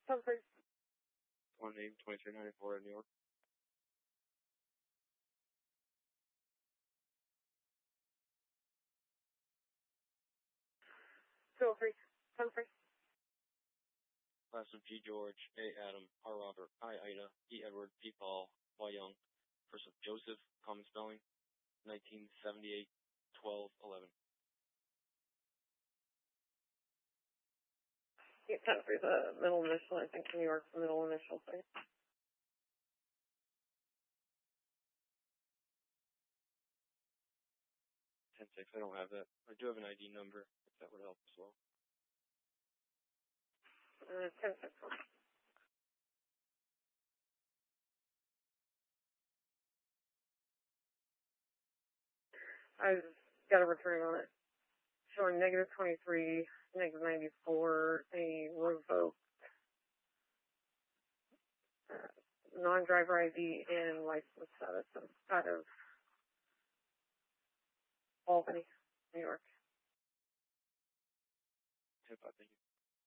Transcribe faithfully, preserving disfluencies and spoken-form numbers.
ten three. One name, twenty-three ninety-four in New York. two oh three. ten three. Last of G. George, A. Adam, R. Robert, I. Ida, E. Edward, P. Paul, Y. Young. First of Joseph, common spelling, nineteen seventy-eight, twelve eleven. Yeah, ten three, the middle initial. I think New York's the middle initial thing. ten six, I don't have that. I do have an I D number, if that would help as well. Uh, ten six. I've got a return on it. Showing negative twenty-three, negative ninety-four, a revoked uh, non-driver I D and license status out of Albany.